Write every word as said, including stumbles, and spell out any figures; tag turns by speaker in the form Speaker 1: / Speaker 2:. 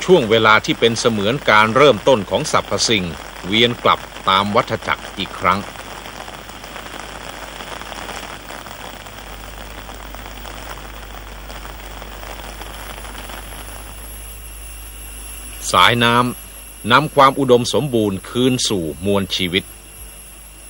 Speaker 1: ช่วงเวลาที่เป็นเสมือนการเริ่มต้นของสรรพสิ่งเวียนกลับตามวัฏจักรอีกครั้งสายน้ำนำความอุดมสมบูรณ์คืนสู่มวลชีวิต